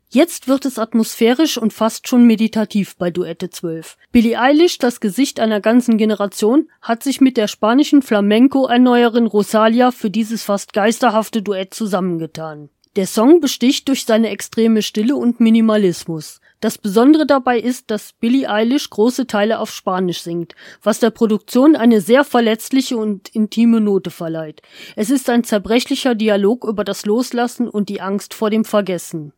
Jetzt wird es atmosphärisch und fast schon meditativ bei Duette 12. Billie Eilish, das Gesicht einer ganzen Generation, hat sich mit der spanischen Flamenco-Erneuerin Rosalía für dieses fast geisterhafte Duett zusammengetan. Der Song besticht durch seine extreme Stille und Minimalismus. Das Besondere dabei ist, dass Billie Eilish große Teile auf Spanisch singt, was der Produktion eine sehr verletzliche und intime Note verleiht. Es ist ein zerbrechlicher Dialog über das Loslassen und die Angst vor dem Vergessen.